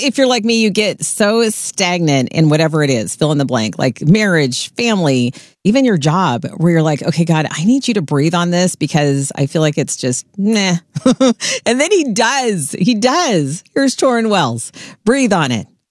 if you're like me, you get so stagnant in whatever it is, fill in the blank, like marriage, family, even your job, where you're like, okay, God, I need you to breathe on this because I feel like it's just, nah. And then he does. Here's Torrin Wells. Breathe on it.